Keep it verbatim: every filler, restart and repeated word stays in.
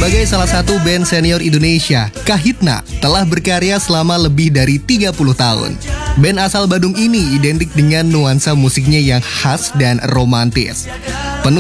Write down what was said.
Sebagai salah satu band senior Indonesia, Kahitna telah berkarya selama lebih dari tiga puluh tahun. Band asal Bandung ini identik dengan nuansa musiknya yang khas dan romantis.